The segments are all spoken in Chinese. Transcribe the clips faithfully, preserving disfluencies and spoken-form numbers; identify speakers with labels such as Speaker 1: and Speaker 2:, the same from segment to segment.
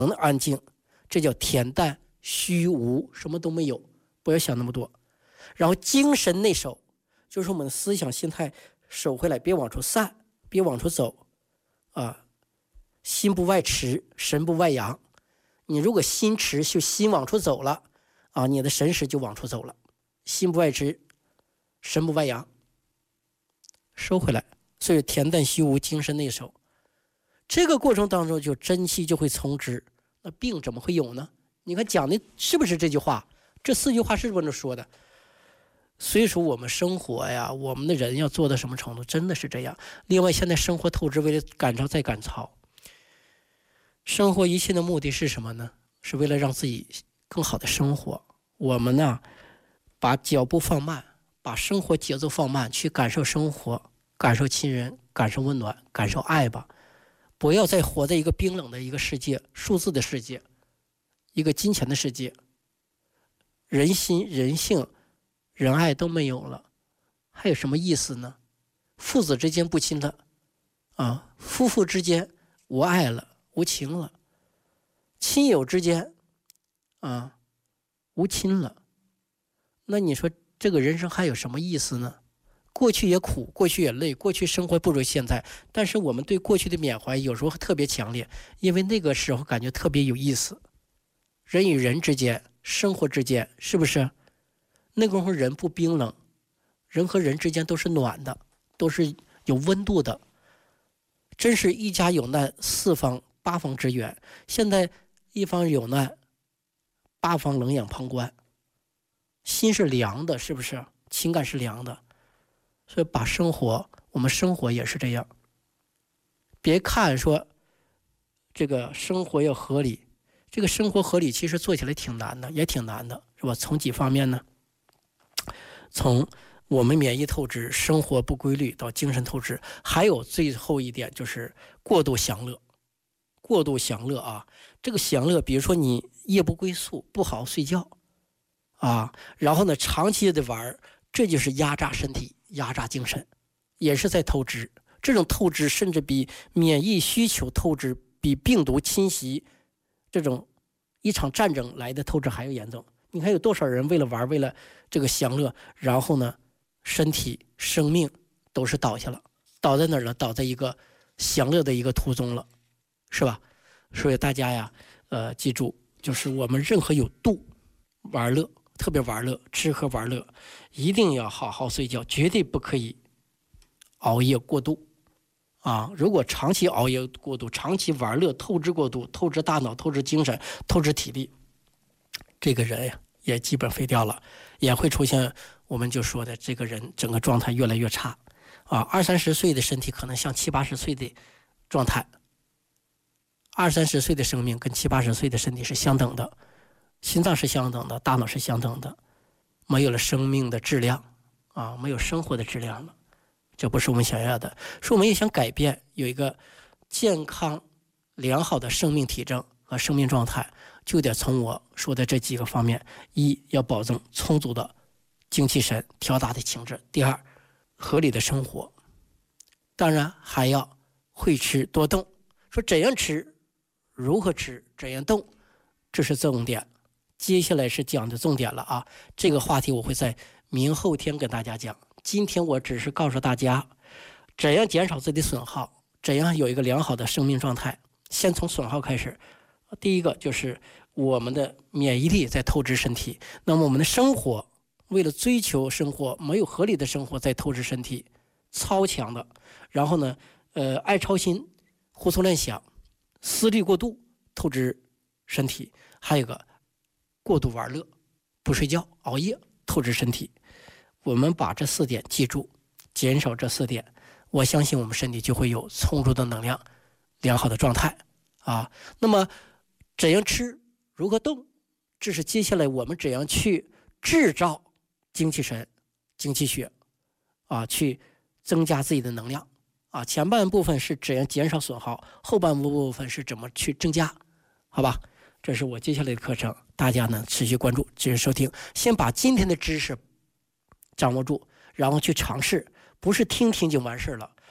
Speaker 1: 安静，这叫恬淡虚无，什么都没有，不要想那么多。然后精神内守，就是我们的思想心态守回来，别往出散，别往出走啊。心不外驰，神不外扬。你如果心驰，就心往出走了啊，你的神识就往出走了。心不外驰，神不外扬，收回来。所以恬淡虚无，精神内守。这个过程当中，就真气就会从之，那病怎么会有呢？你看讲的是不是这句话？这四句话是不是这么说的？所以说我们生活呀，我们的人要做到什么程度，真的是这样。另外，现在生活透支，为了赶超再赶超，生活一切的目的是什么呢？是为了让自己更好的生活。我们呢，把脚步放慢，把生活节奏放慢，去感受生活，感受亲人，感受温暖，感受爱吧。不要再活在一个冰冷的一个世界，数字的世界，一个金钱的世界，人心、人性、仁爱都没有了，还有什么意思呢？父子之间不亲了啊，夫妇之间无爱了，无情了，亲友之间啊无亲了，那你说这个人生还有什么意思呢？过去也苦，过去也累，过去生活不如现在，但是我们对过去的缅怀有时候特别强烈，因为那个时候感觉特别有意思。人与人之间，生活之间，是不是那个时候人不冰冷，人和人之间都是暖的，都是有温度的，真是一家有难，四方八方支援。现在一方有难，八方冷眼旁观，心是凉的，是不是？情感是凉的。所以把生活，我们生活也是这样，别看说这个生活要合理，这个生活合理其实做起来挺难的，也挺难的，是吧？从几方面呢？从我们免疫透支、生活不规律到精神透支，还有最后一点就是过度享乐。过度享乐啊，这个享乐，比如说你夜不归宿，不好好睡觉啊，然后呢长期的玩，这就是压榨身体，压榨精神，也是在透支。这种透支甚至比免疫需求透支，比病毒侵袭这种一场战争来的透支还要严重。你看有多少人为了玩，为了这个享乐，然后呢身体生命都是倒下了，倒在哪儿了？倒在一个享乐的一个途中了，是吧？所以大家呀呃，记住，就是我们任何有度玩乐，特别玩乐，吃喝玩乐，一定要好好睡觉，绝对不可以熬夜过度啊！如果长期熬夜过度，长期玩乐，透支过度，透支大脑，透支精神，透支体力，这个人呀也基本废掉了，也会出现我们就说的这个人整个状态越来越差啊！二三十岁的身体可能像七八十岁的状态，二三十岁的生命跟七八十岁的身体是相等的，心脏是相等的，大脑是相等的，没有了生命的质量啊，没有生活的质量了，这不是我们想要的。说我们也想改变，有一个健康良好的生命体征和生命状态，就得从我说的这几个方面：一要保证充足的精气神，调达的情志；第二，合理的生活；当然还要会吃多动。说怎样吃，如何吃，怎样动，这是重点。接下来是讲的重点了啊！这个话题我会在明后天跟大家讲。今天我只是告诉大家怎样减少自己的损耗，怎样有一个良好的生命状态。先从损耗开始，第一个就是我们的免疫力在透支身体，那么我们的生活为了追求生活，没有合理的生活在透支身体，超强的，然后呢，呃，爱操心，胡思乱想，思虑过度，透支身体，还有一个过度玩乐，不睡觉，熬夜，透支身体。我们把这四点记住，减少这四点，我相信我们身体就会有充足的能量，良好的状态啊。那么怎样吃，如何动，这是接下来我们怎样去制造精气神、精气血啊，去增加自己的能量啊。前半部分是怎样减少损耗，后半部分是怎么去增加，好吧？这是我接下来的课程，大家呢持续关注，继续收听。先把今天的知识掌握住，然后去尝试，不是听听就完事了，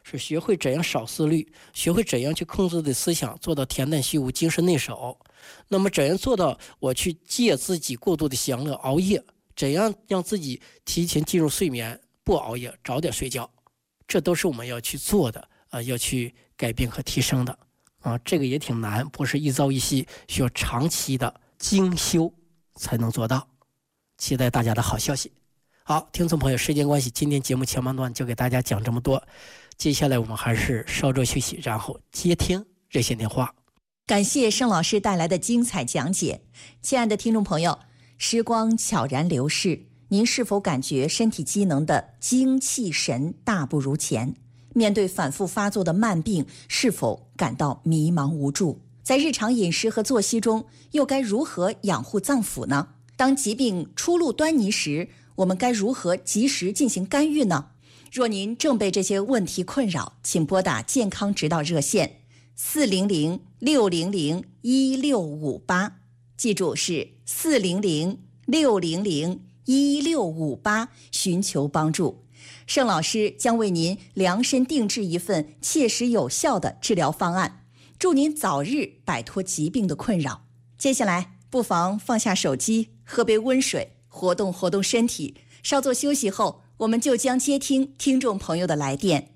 Speaker 1: 是学会怎样少思虑，学会怎样去控制自己的思想，做到恬淡虚无，精神内守。那么怎样做到我去戒自己过度的享乐熬夜，怎样让自己提前进入睡眠，不熬夜，早点睡觉，这都是我们要去做的啊，要去改变和提升的啊。这个也挺难，不是一朝一夕，需要长期的精修才能做到。期待大家的好消息。好，听众朋友，时间关系，今天节目前半段就给大家讲这么多，接下来我们还是稍作休息，然后接听热线电话。
Speaker 2: 感谢盛老师带来的精彩讲解。亲爱的听众朋友，时光悄然流逝，您是否感觉身体机能的精气神大不如前？面对反复发作的慢病，是否感到迷茫无助？在日常饮食和作息中，又该如何养护脏腑呢？当疾病初露端倪时，我们该如何及时进行干预呢？若您正被这些问题困扰，请拨打健康指导热线四零零六零零一六五八，记住是四零零六零零一六五八，寻求帮助。盛老师将为您量身定制一份切实有效的治疗方案，祝您早日摆脱疾病的困扰。接下来不妨放下手机，喝杯温水，活动活动身体。稍作休息后，我们就将接听听众朋友的来电。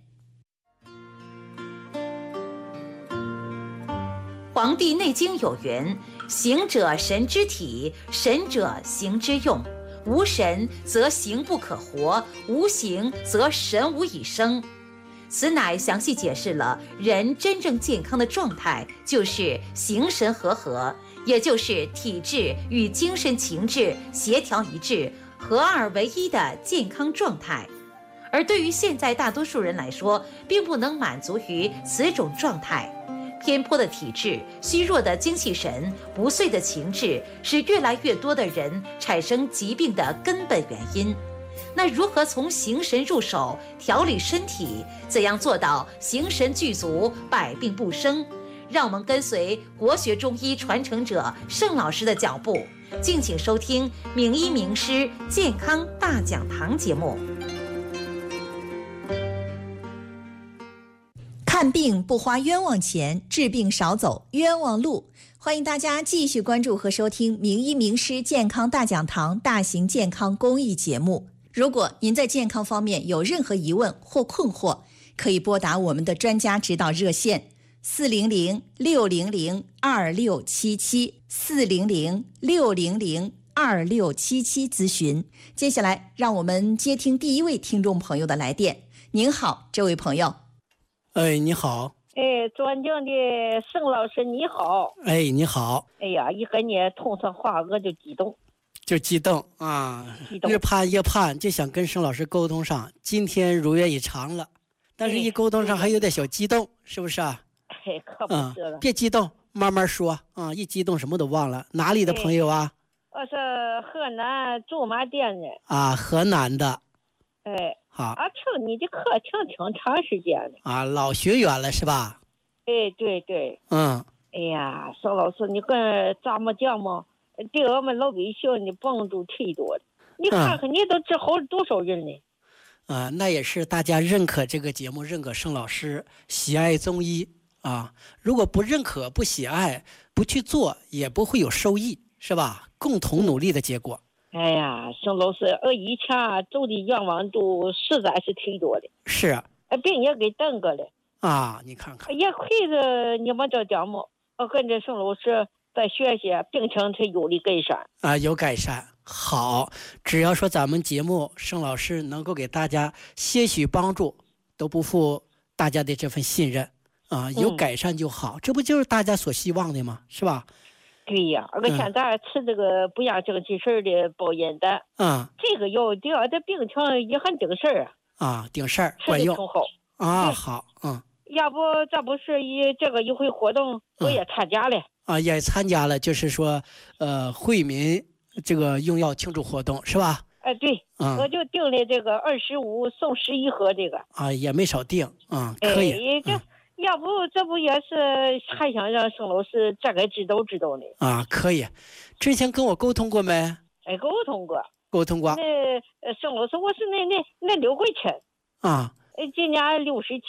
Speaker 3: 黄帝内经有云：行者神之体，神者形之用。无神则形不可活，无形则神无以生。此乃详细解释了人真正健康的状态，就是形神和合，也就是体质与精神情志协调一致，合二为一的健康状态。而对于现在大多数人来说，并不能满足于此种状态。偏颇的体质、虚弱的精气神、不遂的情志，是越来越多的人产生疾病的根本原因。那如何从形神入手，调理身体？怎样做到形神具足，百病不生？让我们跟随国学中医传承者盛老师的脚步，敬请收听名医名师健康大讲堂节目。
Speaker 2: 看病不花冤枉钱，治病少走冤枉路。欢迎大家继续关注和收听名医名师健康大讲堂大型健康公益节目。如果您在健康方面有任何疑问或困惑，可以拨打我们的专家指导热线四零零六零零二六七七四零零六零零二六七七咨询。接下来让我们接听第一位听众朋友的来电。您好，这位朋友。
Speaker 1: 哎，你好。
Speaker 4: 哎，尊敬的盛老师，你好。
Speaker 1: 哎，你好。
Speaker 4: 哎呀，一和你通上话，我就激动，
Speaker 1: 就激动啊！
Speaker 4: 激动，
Speaker 1: 越盼越盼，就想跟盛老师沟通上。今天如愿以偿了，但是一沟通上还有点小激动，是不是啊？
Speaker 4: 哎，可不是了。
Speaker 1: 嗯、别激动，慢慢说啊！一激动什么都忘了。哪里的朋友啊？
Speaker 4: 我是河南驻马店的。
Speaker 1: 啊，河南的。
Speaker 4: 哎。
Speaker 1: 好。
Speaker 4: 啊，听你的课听挺长时间的。
Speaker 1: 啊，老学员了是吧？
Speaker 4: 哎，对对。
Speaker 1: 嗯。
Speaker 4: 哎呀，盛老师，你跟咱们讲嘛，对我们老百姓的帮助忒多了。你看看，你都治好了多少人呢？
Speaker 1: 啊、呃，那也是大家认可这个节目，认可盛老师，喜爱中医啊。如果不认可、不喜爱、不去做，也不会有收益，是吧？共同努力的结果。
Speaker 4: 哎呀，盛老师，我以前走的冤枉路实在是忒多的。
Speaker 1: 是啊。
Speaker 4: 病也给耽搁了。
Speaker 1: 啊，你看看。
Speaker 4: 也亏着你们这讲嘛，我跟着盛老师再学学，病情才有的改善。
Speaker 1: 啊，有改善。好，只要说咱们节目盛老师能够给大家些许帮助，都不负大家的这份信任啊，有改善就好、嗯、这不就是大家所希望的吗？是吧？
Speaker 4: 对呀，我现在吃这个不养精气神的保阴丹，
Speaker 1: 嗯，
Speaker 4: 这个药对我的病情也很顶事儿
Speaker 1: 啊。啊，顶事儿，管用。
Speaker 4: 挺好
Speaker 1: 啊，好，嗯。
Speaker 4: 要不这不是一这个一回活动，我也参加了、嗯、
Speaker 1: 啊，也参加了，就是说，呃，惠民这个用药庆祝活动是吧？
Speaker 4: 哎，对，嗯、我就订了这个二十五送十一盒这个。
Speaker 1: 啊，也没少订，嗯，可以。
Speaker 4: 哎，这、
Speaker 1: 嗯、
Speaker 4: 要不这不也是还想让盛老师再给指导指导呢？
Speaker 1: 啊，可以。之前跟我沟通过没？
Speaker 4: 哎，沟通过。
Speaker 1: 沟通过。
Speaker 4: 那盛老师，我是那那那六回亲。
Speaker 1: 啊。
Speaker 4: 今年六十七。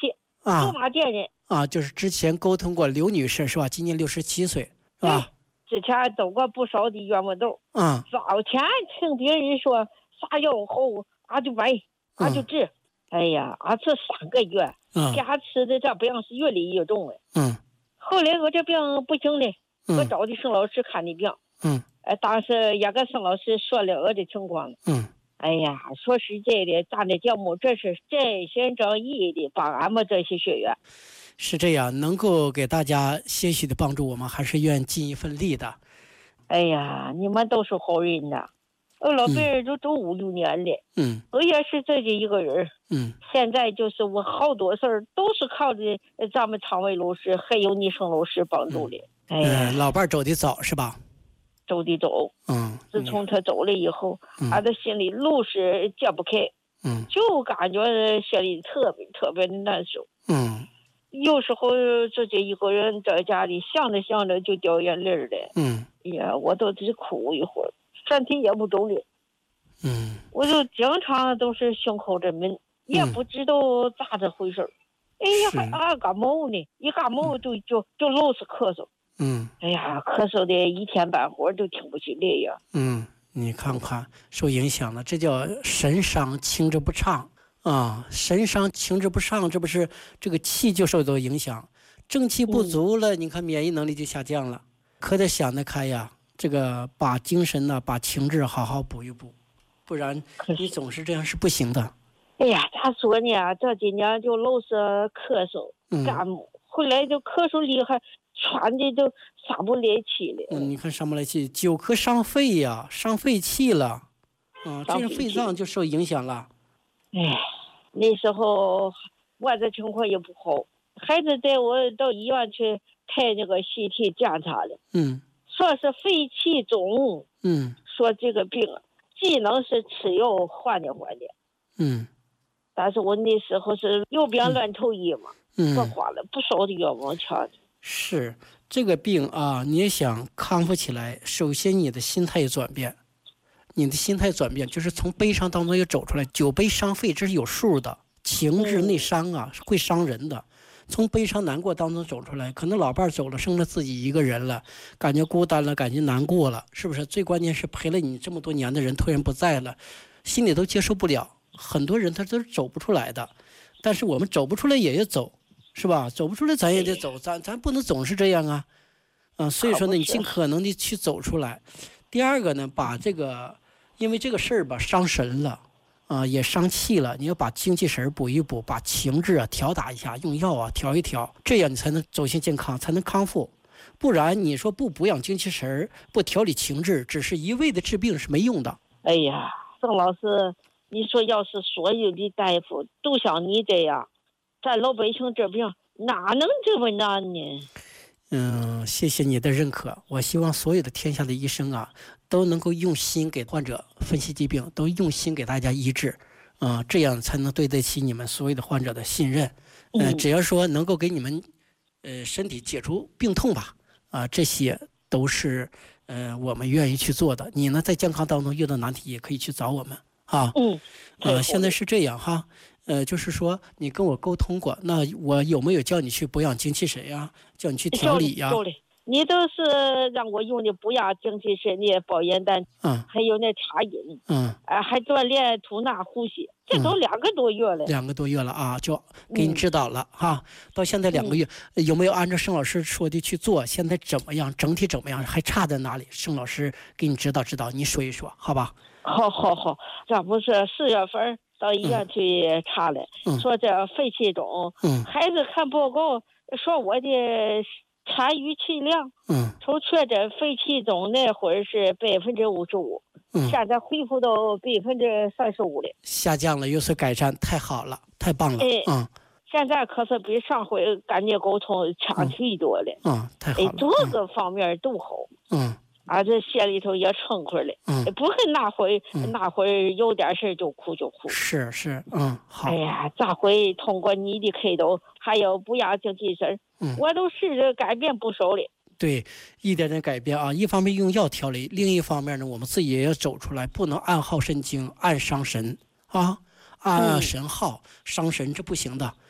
Speaker 1: 啊
Speaker 4: 驻马店的
Speaker 1: 啊，就是之前沟通过刘女士是吧？今年六十七岁是吧？
Speaker 4: 之前走过不少的冤枉豆。
Speaker 1: 嗯，
Speaker 4: 早前听别人说撒药后俺就买，俺就治。哎呀，俺这三个月，
Speaker 1: 嗯，
Speaker 4: 给俺吃的这病是越来越重了。
Speaker 1: 嗯，
Speaker 4: 后来我这病不行了，
Speaker 1: 嗯、
Speaker 4: 我找的盛老师看的病。
Speaker 1: 嗯，
Speaker 4: 呃，当时也跟盛老师说了我的情况。
Speaker 1: 嗯，
Speaker 4: 哎呀，说实在的，咱的节目这是真心真意的帮俺们这些学员。
Speaker 1: 是这样，能够给大家些许的帮助，我们还是愿尽一份力的。
Speaker 4: 哎呀，你们都是好人呐！我老伴儿都都五六年了，
Speaker 1: 嗯，
Speaker 4: 我也是自己一个人，
Speaker 1: 嗯，
Speaker 4: 现在就是我好多事儿都是靠着咱们常伟老师还有你盛老师帮助的。
Speaker 1: 嗯、
Speaker 4: 哎呀，
Speaker 1: 呃，老伴儿走的早是吧？
Speaker 4: 走的早，
Speaker 1: 嗯，
Speaker 4: 自从他走了以后，
Speaker 1: 嗯、
Speaker 4: 俺的心里路是解不开，
Speaker 1: 嗯，
Speaker 4: 就感觉心里特别特别的难受，
Speaker 1: 嗯，
Speaker 4: 有时候自己一个人在家里想着想着就掉眼泪了，
Speaker 1: 嗯，
Speaker 4: 哎呀，我都只哭一会儿。身体也不中了，
Speaker 1: 嗯，
Speaker 4: 我就经常都是胸口这闷，也不知道咋这回事儿。哎呀，还俺感冒呢，一感冒就就就老是咳嗽。
Speaker 1: 嗯，
Speaker 4: 哎呀，咳嗽的一天半会儿都听不起来呀。
Speaker 1: 嗯，你看看受影响了，这叫神伤情志不畅啊！神伤情志不畅，这不是这个气就受到影响，正气不足了，嗯、你看免疫能力就下降了，可得想得开呀。这个把精神呢，把情志好好补一补，不然你总是这样是不行的。
Speaker 4: 哎呀，咋说呢？这几年就老是咳嗽、感冒，后来就咳嗽厉害，喘的都上不来气了。
Speaker 1: 嗯，你看上不来气，久咳伤肺呀，伤肺气了，嗯，这样肺脏就受影响了。
Speaker 4: 哎，那时候我这情况也不好，孩子带我到医院去拍那个 C T 检查了。
Speaker 1: 嗯。
Speaker 4: 说是肺气肿，
Speaker 1: 嗯，
Speaker 4: 说这个病既能是吃药缓解缓解，
Speaker 1: 嗯，
Speaker 4: 但是我那时候是右边乱投医嘛，
Speaker 1: 嗯，
Speaker 4: 我花了不少的冤枉钱。
Speaker 1: 是这个病啊，你也想康复起来，首先你的心态转变，你的心态转变就是从悲伤当中要走出来，久悲伤肺这是有数的，情志内伤啊，嗯、会伤人的。从悲伤难过当中走出来，可能老伴走了，剩了自己一个人了，感觉孤单了，感觉难过了，是不是？最关键是陪了你这么多年的人突然不在了，心里都接受不了。很多人他都是走不出来的，但是我们走不出来也要走，是吧？走不出来咱也得走，咱咱不能总是这样啊，啊，所以说呢，你尽可能的去走出来。第二个呢，把这个，因为这个事儿吧，伤神了。啊、呃，也伤气了，你要把精气神补一补，把情志啊调打一下，用药啊调一调，这样你才能走向健康，才能康复。不然你说不补养精气神，不调理情志，只是一味的治病是没用的。
Speaker 4: 哎呀，郑老师，你说要是所有的大夫都像你这样，咱老百姓这病哪能这么难呢？
Speaker 1: 嗯，谢谢你的认可。我希望所有的天下的医生啊，都能够用心给患者分析疾病，都用心给大家医治，啊、呃，这样才能对得起你们所有的患者的信任。呃，只要说能够给你们，呃，身体解除病痛吧，啊、呃，这些都是呃我们愿意去做的。你呢，在健康当中遇到难题，也可以去找我们啊。
Speaker 4: 嗯，
Speaker 1: 呃，现在是这样哈。呃，就是说你跟我沟通过，那我有没有叫你去补养精气神呀？叫你去调理呀？
Speaker 4: 你都是让我用的补养精气神的保元丹，
Speaker 1: 嗯，
Speaker 4: 还有那茶饮，
Speaker 1: 嗯，
Speaker 4: 啊，还锻炼吐纳呼吸，这都两个多月了，
Speaker 1: 嗯、两个多月了啊，就给你指导了、嗯、哈。到现在两个月、嗯，有没有按照盛老师说的去做？现在怎么样？整体怎么样？还差在哪里？盛老师给你指导指导，你说一说，好吧？
Speaker 4: 好好好，这不是四月份到医院去查了，
Speaker 1: 嗯、
Speaker 4: 说这肺气肿，
Speaker 1: 嗯，
Speaker 4: 孩子看报告说我的残余气量，
Speaker 1: 嗯，
Speaker 4: 从确诊肺气肿那会儿是百分之五十五，
Speaker 1: 嗯，
Speaker 4: 现在恢复到百分之三十五了，
Speaker 1: 下降了，有所改善，太好了，太棒了，
Speaker 4: 哎、
Speaker 1: 嗯，
Speaker 4: 现在可是比上回感觉沟通强气多了，
Speaker 1: 嗯，嗯太好了，
Speaker 4: 哎，各个方面都好，
Speaker 1: 嗯。
Speaker 4: 俺、啊、这心里头也撑快了，
Speaker 1: 嗯，
Speaker 4: 不跟那回、
Speaker 1: 嗯、
Speaker 4: 那回有点事就哭就哭。
Speaker 1: 是是，嗯，好。
Speaker 4: 哎呀，这回通过你的开导，还有补养精气神，
Speaker 1: 嗯，
Speaker 4: 我都试着改变不少了。
Speaker 1: 对，一点点改变啊。一方面用药调理，另一方面呢，我们自己也要走出来，不能暗耗神经，暗伤神啊，暗神耗、嗯、伤神，这不行的。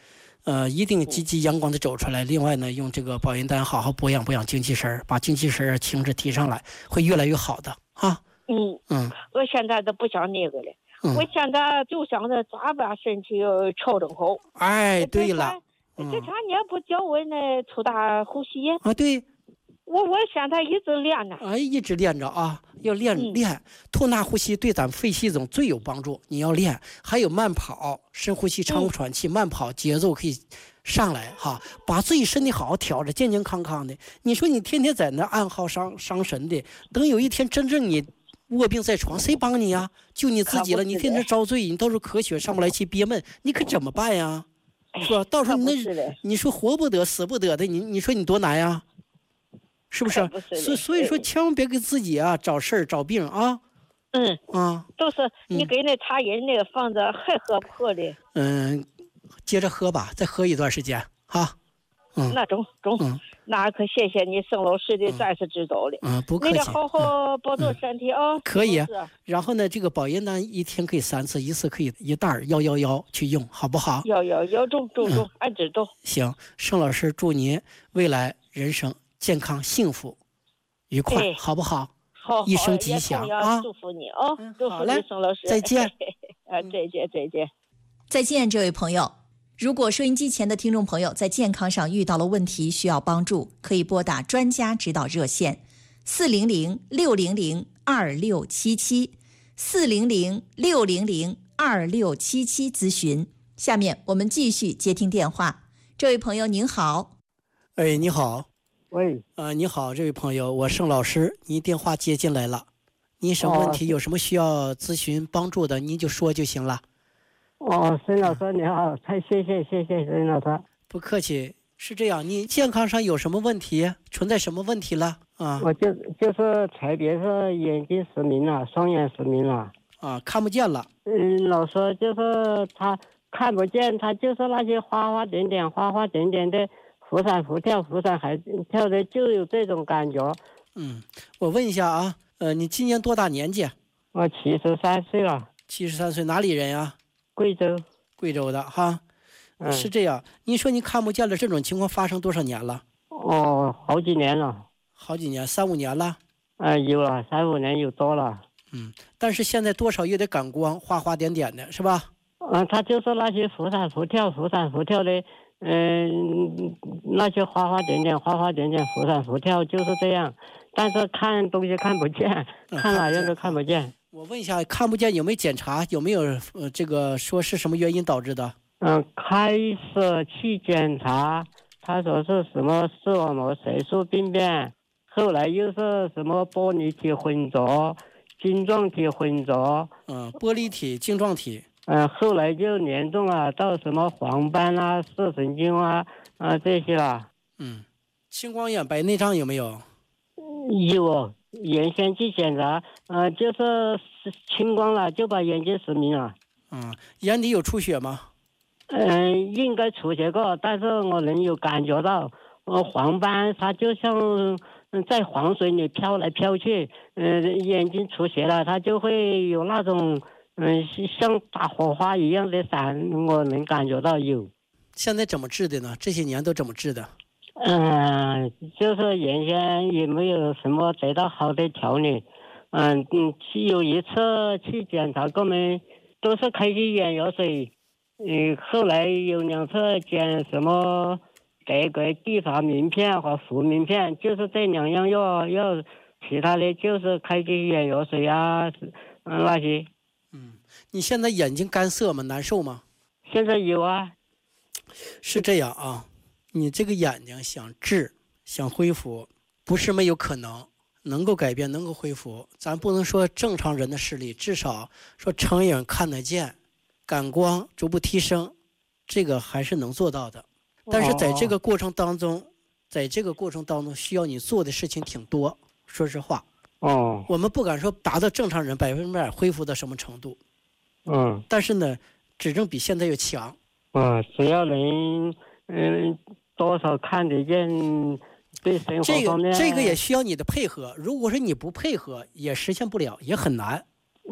Speaker 1: 呃，一定积极阳光的走出来。另外呢，用这个保元丹好好保养保养精气神，把精气神情志提上来，会越来越好的哈。
Speaker 4: 嗯
Speaker 1: 嗯，
Speaker 4: 我现在都不想那个了，
Speaker 1: 嗯、
Speaker 4: 我现在就想着咋把身体调整好。
Speaker 1: 哎，对了，
Speaker 4: 这两年不教我那粗大呼吸
Speaker 1: 啊？对。
Speaker 4: 我我现在一直练呢，
Speaker 1: 哎，一直练着啊，要练、嗯、练，吐纳呼吸对咱们肺系统最有帮助。你要练，还有慢跑、深呼吸、长喘气、嗯、慢跑节奏可以上来哈，把自己身体好好调着，健健康康的。你说你天天在那暗耗伤伤神的，等有一天真正你卧病在床，谁帮你呀？就你自己了。你天天遭罪，你到时候咳血上不来气，憋闷，你可怎么办呀？是吧？到时候你那你说活不得死不得的，你你说你多难呀？是不是？所以所以说，千万别给自己啊找事儿找病啊。
Speaker 4: 嗯
Speaker 1: 啊，
Speaker 4: 都是你给那茶饮那个放着还喝不喝的？
Speaker 1: 嗯，接着喝吧，再喝一段时间哈。嗯，
Speaker 4: 那中中，
Speaker 1: 嗯，
Speaker 4: 那可谢谢你盛老师的再次指导了。
Speaker 1: 嗯，不客气。
Speaker 4: 你得好好保重身体啊。
Speaker 1: 可以。然后呢，这个保元丹一天可以三次，一次可以一袋幺幺幺去用，好不好？
Speaker 4: 幺幺幺中中中，俺知道。
Speaker 1: 行，盛老师祝您未来人生健康、幸福、愉快，好不好？
Speaker 4: 好，
Speaker 1: 一生吉祥啊！
Speaker 4: 祝福你啊！
Speaker 1: 嗯、
Speaker 4: 祝福你，宋老师。
Speaker 1: 再见。
Speaker 4: 啊，再见，再见。
Speaker 2: 再见，这位朋友。如果收音机前的听众朋友在健康上遇到了问题，需要帮助，可以拨打专家指导热线四零零六零零二六七七四零零六零零二六七七咨询。下面我们继续接听电话。这位朋友您好。
Speaker 1: 哎，你好。
Speaker 5: 喂，
Speaker 1: 呃，你好，这位朋友，我盛老师，您电话接进来了，您什么问题？哦、有什么需要咨询帮助的，您就说就行了。
Speaker 5: 哦，沈老师你好，太谢谢谢谢沈老师。
Speaker 1: 不客气，是这样，你健康上有什么问题？存在什么问题了？啊，
Speaker 5: 我就就是特别是眼睛失明了，双眼失明了。
Speaker 1: 啊，看不见了。
Speaker 5: 嗯，老师就是他看不见，他就是那些花花点点、花花点点的。忽闪忽跳，忽闪还跳的，就有这种感觉。
Speaker 1: 嗯，我问一下啊，呃，你今年多大年纪？
Speaker 5: 我七十三岁了。
Speaker 1: 七十三岁，哪里人呀？
Speaker 5: 贵州。
Speaker 1: 贵州的哈。
Speaker 5: 嗯，
Speaker 1: 是这样。你说你看不见了，这种情况发生多少年了？
Speaker 5: 哦，好几年了。
Speaker 1: 好几年，三五年了。
Speaker 5: 啊、呃，有了，三五年有多了。
Speaker 1: 嗯，但是现在多少也得感光，花花点点的，是吧？
Speaker 5: 嗯、呃，他就是那些忽闪忽跳、忽闪忽跳的。嗯，那些花花点点、花花点点、忽闪忽跳就是这样，但是看东西看不见，嗯、看哪样都看不见。
Speaker 1: 我问一下，看不见有没有检查？有没有呃这个说是什么原因导致的？
Speaker 5: 嗯，开始去检查，他说是什么视网膜色素病变，后来又是什么玻璃体混浊、晶状体混浊。
Speaker 1: 嗯，玻璃体、晶状体。
Speaker 5: 嗯，后来就严重了，到什么黄斑啊、视神经啊啊这些了。
Speaker 1: 嗯，青光眼、白内障有没有？
Speaker 5: 有，原先去检查，呃，就是青光了，就把眼睛失明了。
Speaker 1: 嗯，眼底有出血吗？
Speaker 5: 嗯、呃，应该出血过，但是我能有感觉到，呃，黄斑它就像在黄水里飘来飘去，嗯、呃，眼睛出血了，它就会有那种。嗯，像打火花一样的闪，我能感觉到有。
Speaker 1: 现在怎么治的呢？这些年都怎么治的？
Speaker 5: 嗯，就是原先也没有什么得到好的调理。嗯嗯，有一次去检查，我们都是开些眼药水。嗯，后来有两次检什么德国地方名片和福名片，就是这两样药，药其他的就是开些眼药水啊，嗯那些。
Speaker 1: 嗯，你现在眼睛干涩吗？难受吗？
Speaker 5: 现在有啊。
Speaker 1: 是这样啊，你这个眼睛想治、想恢复，不是没有可能，能够改变，能够恢复。咱不能说正常人的视力，至少说成眼看得见，感光逐步提升，这个还是能做到的。但是在这个过程当中，在这个过程当中，需要你做的事情挺多。说实话。
Speaker 5: 哦，
Speaker 1: 我们不敢说达到正常人百分之百恢复到什么程度，
Speaker 5: 嗯，
Speaker 1: 但是呢，指证比现在要强。
Speaker 5: 嗯，只要能，嗯，多少看得见，对生活方面，
Speaker 1: 这个这个也需要你的配合。如果说你不配合，也实现不了，也很难。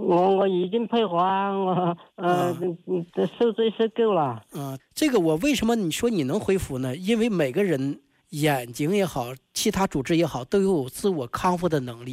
Speaker 5: 我我已经配合啊，我呃嗯这受罪受够了。
Speaker 1: 啊，这个我为什么你说你能恢复呢？因为每个人眼睛也好，其他组织也好，都有自我康复的能力。